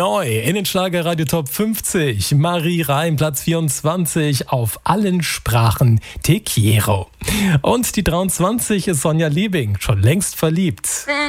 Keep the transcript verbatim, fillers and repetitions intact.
Neu in den Schlagerradio Top fünfzig. Marie Reim, Platz vierundzwanzig auf allen Sprachen. Te quiero. Und die dreiundzwanzig ist Sonja Liebing, schon längst verliebt.